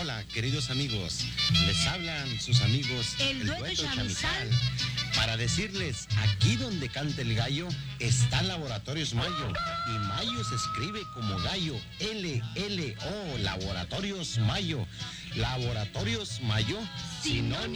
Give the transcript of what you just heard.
Hola, queridos amigos. Les hablan sus amigos El dueto Chamizal. Para decirles, aquí donde canta el gallo está Laboratorios Mayo. Y Mayo se escribe como gallo, L-L-O, Laboratorios Mayo. Laboratorios Mayo, sinónimo